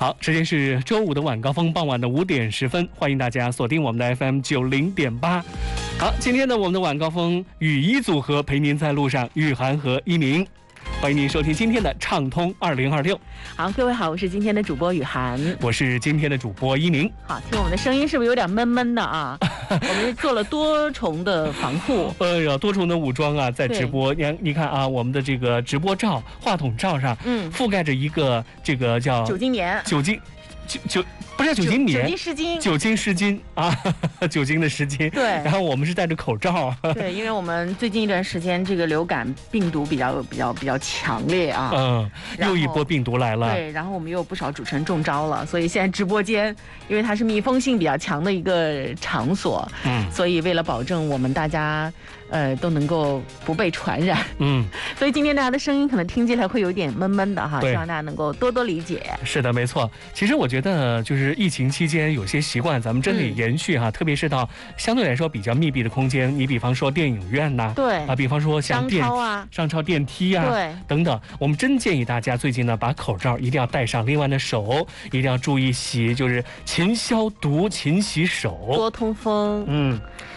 好，时间是周五的晚高峰，傍晚的5点10分，欢迎大家锁定我们的 FM 90.8。好，今天呢，我们的晚高峰雨衣组合陪您在路上，雨涵和一鸣。欢迎您收听今天的畅通2026。 好，各位好，我是今天的主播雨涵， 我是今天的主播一鸣。 好，听我们的声音是不是有点闷闷的啊？我们是做了多重的防护， 多重的武装啊，在直播。你看啊，我们的这个直播罩、话筒罩上，覆盖着一个这个叫酒精棉， 不是酒精棉， 酒精湿巾啊，酒精的湿巾。 对， 然后我们是戴着口罩。 对，因为我们最近一段时间这个流感病毒比较强烈啊。 又一波病毒来了。 对，然后我们又有不少主持人中招了，所以现在直播间，因为它是密封性比较强的一个场所，所以为了保证我们大家都能够不被传染，所以今天大家的声音可能听起来会有点闷闷的哈，希望大家能够多多理解。 是的，没错。其实我觉得就是疫情期间有些习惯咱们真得延续哈，特别是到相对来说比较密闭的空间，你比方说电影院呐， 对啊， 比方说像商超电梯啊， 对等等，我们真建议大家最近呢把口罩一定要戴上，另外呢手一定要注意洗，就是勤消毒、勤洗手， 多通风。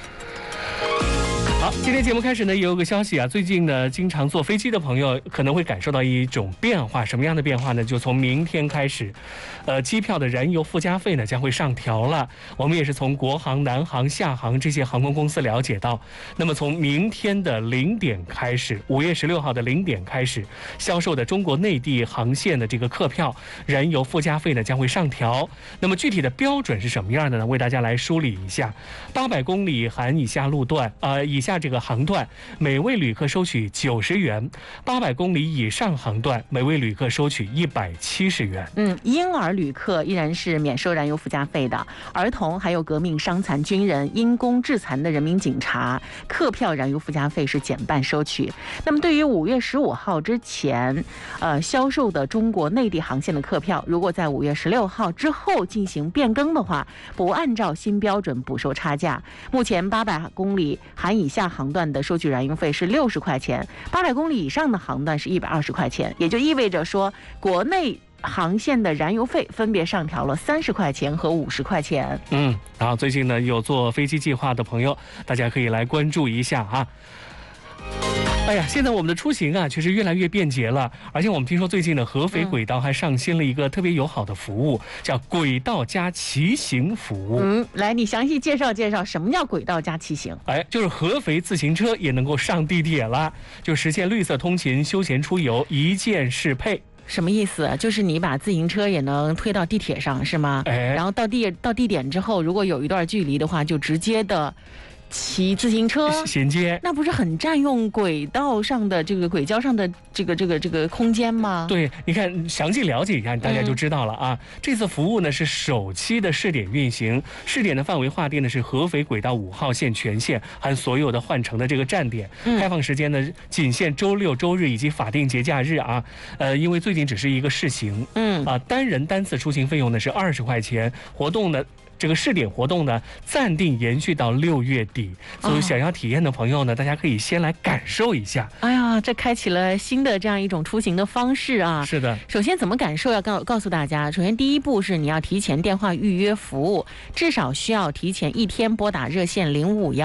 好，今天节目开始呢，也有个消息啊，最近呢，经常坐飞机的朋友可能会感受到一种变化，什么样的变化呢？就从明天开始，机票的燃油附加费呢将会上调了。我们也是从国航、南航、厦航这些航空公司了解到，那么从明天的0点开始，5月16号的0点开始，销售的中国内地航线的这个客票燃油附加费呢将会上调。那么具体的标准是什么样的呢？为大家来梳理一下：800公里含以下路段，以下这个航段，每位旅客收取90元；800公里以上航段，每位旅客收取170元。 婴儿旅客依然是免收燃油附加费的，儿童还有革命伤残军人、因公致残的人民警察，客票燃油附加费是减半收取。那么对于5月15号之前，销售的中国内地航线的客票，如果在5月16号之后进行变更的话，不按照新标准补收差价。目前800公里含以下航段的收取燃油费是60块钱，800公里以上的航段是120块钱，也就意味着说，国内航线的燃油费分别上调了30块钱和50块钱。 然后最近呢有坐飞机计划的朋友，大家可以来关注一下哈。哎呀，现在我们的出行啊，确实越来越便捷了。而且我们听说最近呢，合肥轨道还上新了一个特别友好的服务，叫轨道加骑行服务。 来，你详细介绍介绍什么叫轨道加骑行？ 就是合肥自行车也能够上地铁了，就实现绿色通勤、休闲出游一键适配。 什么意思？就是你把自行车也能推到地铁上，是吗？然后到地点之后，如果有一段距离的话，就直接的骑自行车衔接， 那不是很占用轨道上的这个轨交上的这个空间吗？ 对，你看详细了解一下，大家就知道了啊。这次服务呢是首期的试点运行，试点的范围划定的是合肥轨道5号线全线，含所有的换乘的这个站点。开放时间呢仅限周六、周日以及法定节假日啊。因为最近只是一个试行，单人单次出行费用呢是20块钱，活动呢。这个试点活动呢，暂定延续到6月底，所以想要体验的朋友呢，大家可以先来感受一下。 哎呀，这开启了新的这样一种出行的方式啊！ 是的， 首先怎么感受要告诉大家，首先第一步是你要提前电话预约服务，至少需要提前1天拨打热线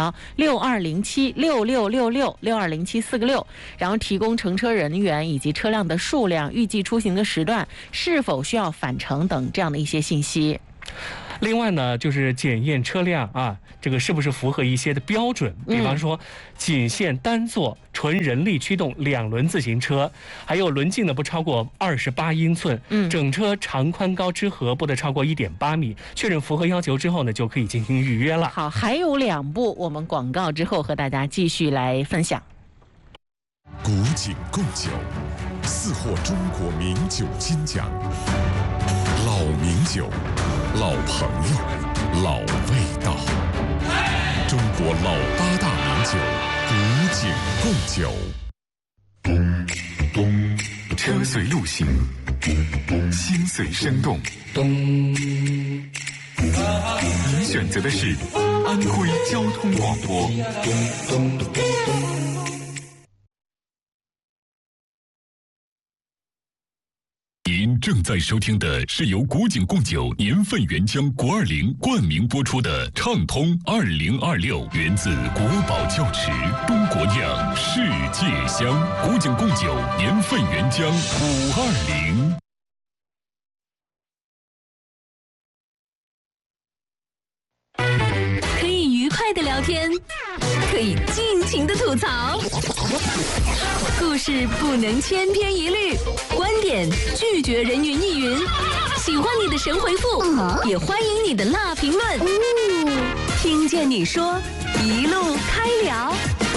051-6207-6666-6207-466，然后提供乘车人员以及车辆的数量、预计出行的时段、是否需要返程等这样的一些信息。 另外呢，就是检验车辆啊，这个是不是符合一些的标准？比方说，仅限单座、纯人力驱动2轮自行车，还有轮径呢不超过28英寸，整车长宽高之和不得超过1.8米。确认符合要求之后呢，就可以进行预约了。 好，还有2步，我们广告之后和大家继续来分享。 古井贡酒4获中国名酒金奖，老名酒。老朋友，老味道，中国老8大名酒，古井贡酒。车随路行，心随生动。您选择的是安徽交通广播。您正在收听的是由古井贡酒年份原浆520冠名播出的《畅通2026》，源自国宝窖池，中国酿，世界香。古井贡酒年份原浆520。 可以愉快的聊天，可以尽情的吐槽，故事不能千篇一律，观点拒绝人云亦云。喜欢你的神回复，也欢迎你的辣评论。听见你说，一路开聊。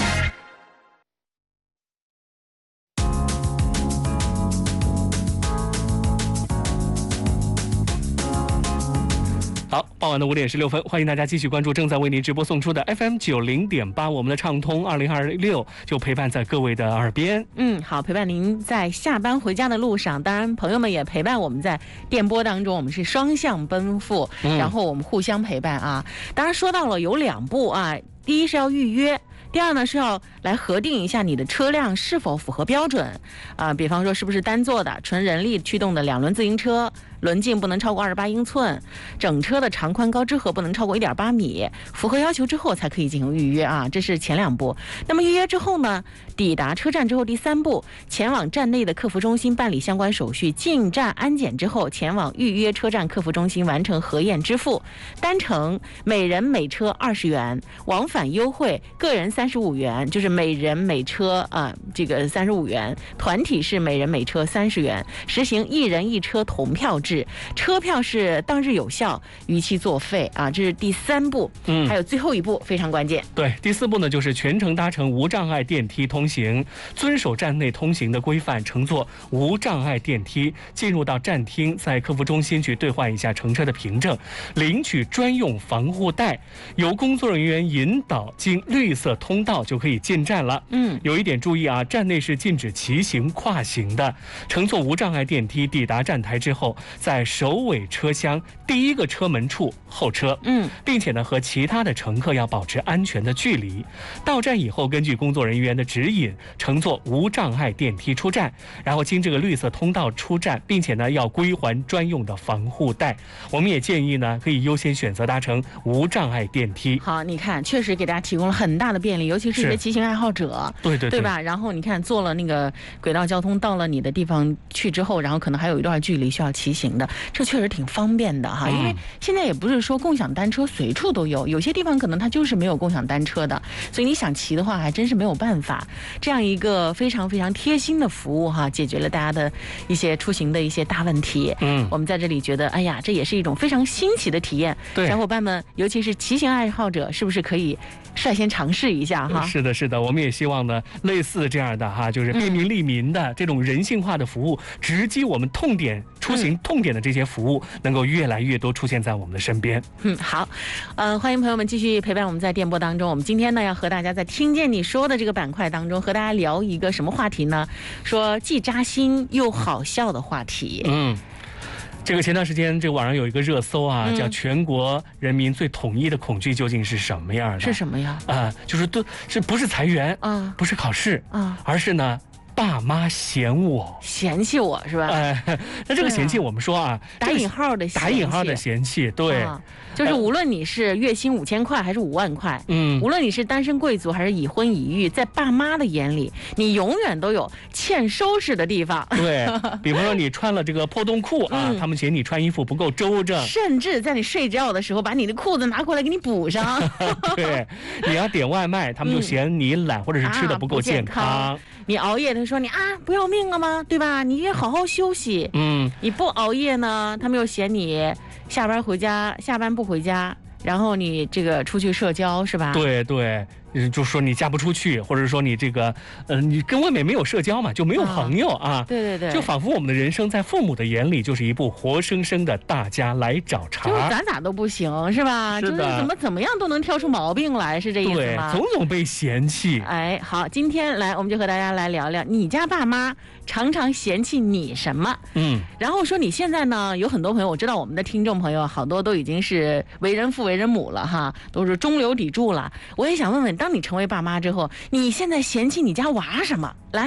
好，傍晚的5点16分，欢迎大家继续关注正在为您直播送出的 FM 90.8，我们的畅通2026就陪伴在各位的耳边。 好，陪伴您在下班回家的路上，当然朋友们也陪伴我们在电波当中，我们是双向奔赴，然后我们互相陪伴啊。当然说到了有2步啊，第一是要预约。第二呢，是要来核定一下你的车辆是否符合标准比方说是不是单座的纯人力驱动的2轮自行车，轮径不能超过28英寸，整车的长宽高支荷不能超过1.8米，符合要求之后才可以进行预约啊，这是前2步。那么预约之后呢，抵达车站之后，第3步，前往站内的客服中心办理相关手续，进站安检之后，前往预约车站客服中心完成核验支付，单程每人每车20元，往返优惠个人35元，就是每人每车这个35元，团体是每人每车30元，实行1人1车同票制，车票是当日有效，逾期作废啊，这是第3步。还有最后一步非常关键。 对，第4步呢，就是全程搭乘无障碍电梯通行，遵守站内通行的规范，乘坐无障碍电梯进入到站厅，在客服中心去兑换一下乘车的凭证，领取专用防护带，由工作人员引导经绿色通道就可以进站了。有一点注意啊，站内是禁止骑行跨行的，乘坐无障碍电梯抵达站台之后，在首尾车厢第1个车门处候车，并且呢和其他的乘客要保持安全的距离。到站以后，根据工作人员的指引，乘坐无障碍电梯出站，然后经这个绿色通道出站，并且呢要归还专用的防护带。我们也建议呢，可以优先选择搭乘无障碍电梯。 好，你看，确实给大家提供了很大的便利，尤其是一些骑行爱好者，对吧？然后你看，坐了那个轨道交通到了你的地方去之后，然后可能还有一段距离需要骑行的，这确实挺方便的哈。因为现在也不是说共享单车随处都有，有些地方可能它就是没有共享单车的，所以你想骑的话，还真是没有办法。这样一个非常非常贴心的服务哈，解决了大家的一些出行的一些大问题。我们在这里觉得，哎呀，这也是一种非常新奇的体验。对，小伙伴们，尤其是骑行爱好者，是不是可以率先尝试一下哈？是的，是的，我们也希望呢，类似这样的哈，就是便民利民的这种人性化的服务，直击我们痛点出行痛点的这些服务，能够越来越多出现在我们的身边。好，欢迎朋友们继续陪伴我们在电波当中。我们今天呢，要和大家在听见你说的这个板块当中，和大家聊一个什么话题呢？说既扎心又好笑的话题。这个前段时间，这个网上有一个热搜啊，叫全国人民最统一的恐惧究竟是什么样的？是什么呀？就是不是裁员不是考试而是呢，爸妈嫌弃我是吧？那这个嫌弃我们说啊，打引号的嫌弃，对。就是无论你是月薪5000块还是5万块，无论你是单身贵族还是已婚已育，在爸妈的眼里，你永远都有欠收拾的地方。对，比方说你穿了这个破洞裤他们嫌你穿衣服不够周正，甚至在你睡觉的时候把你的裤子拿过来给你补上。对，你要点外卖，他们就嫌你懒或者是吃的不够健康。你熬夜，他说你不要命了吗？对吧？你也好好休息。你不熬夜呢，他们又嫌你下班不回家，然后你这个出去社交是吧？对对。就说你嫁不出去，或者说你这个你跟外面没有社交嘛，就没有朋友啊。对对对，就仿佛我们的人生在父母的眼里就是一部活生生的大家来找茬，就是咱咋都不行是吧？是的，就是怎么样都能挑出毛病来，是这意思吗？对，总被嫌弃。好，今天来我们就和大家来聊聊，你家爸妈常常嫌弃你什么？然后说你现在呢，有很多朋友，我知道我们的听众朋友好多都已经是为人父为人母了哈，都是中流砥柱了。我也想问问，当你成为爸妈之后，你现在嫌弃你家娃什么？来，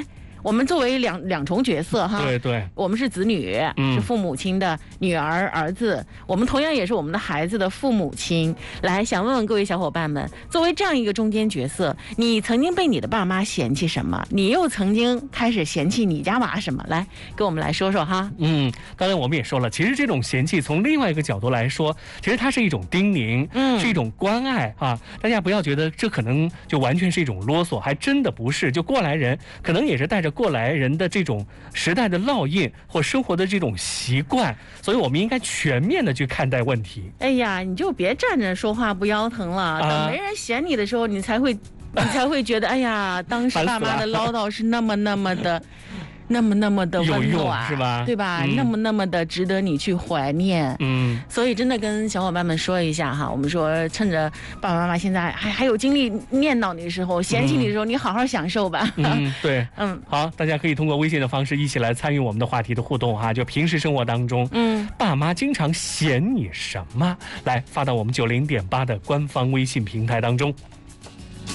我们作为两重角色哈， 对对， 我们是子女，是父母亲的女儿儿子，我们同样也是我们的孩子的父母亲。来，想问问各位小伙伴们，作为这样一个中间角色，你曾经被你的爸妈嫌弃什么？你又曾经开始嫌弃你家娃什么？来，跟我们来说说哈。 刚才我们也说了，其实这种嫌弃从另外一个角度来说，其实它是一种叮咛，是一种关爱啊。大家不要觉得这可能就完全是一种啰嗦，还真的不是。就过来人可能也是带着过来人的这种时代的烙印或生活的这种习惯，所以我们应该全面的去看待问题。 哎呀，你就别站着说话不腰疼了，等没人嫌你的时候，你才会觉得，哎呀，当时爸妈的唠叨是那么的。那么的温暖， 是吧？ 对吧？那么的值得你去怀念。所以真的跟小伙伴们说一下哈，我们说趁着爸爸妈妈现在还有精力念叨你的时候，嫌弃你的时候，你好好享受吧。 对，好，大家可以通过微信的方式一起来参与我们的话题的互动哈。就平时生活当中，爸妈经常嫌你什么？来发到我们90.8的官方微信平台当中。